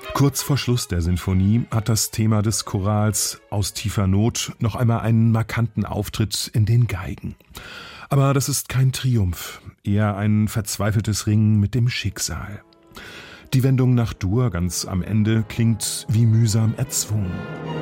Kurz vor Schluss der Sinfonie hat das Thema des Chorals aus tiefer Not noch einmal einen markanten Auftritt in den Geigen. Aber das ist kein Triumph, eher ein verzweifeltes Ringen mit dem Schicksal. Die Wendung nach Dur ganz am Ende klingt wie mühsam erzwungen.